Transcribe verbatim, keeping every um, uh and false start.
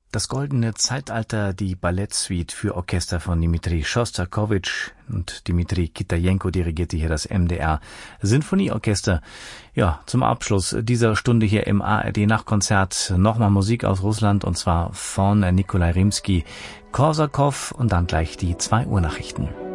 Das goldene Zeitalter, die Ballettsuite für Orchester von Dmitri Schostakowitsch und Dmitri Kitajenko dirigierte hier das M D R Sinfonieorchester. Ja, zum Abschluss dieser Stunde hier im A R D Nachtkonzert nochmal Musik aus Russland und zwar von Nikolai Rimski, Korsakow und dann gleich die zwei Uhr Nachrichten.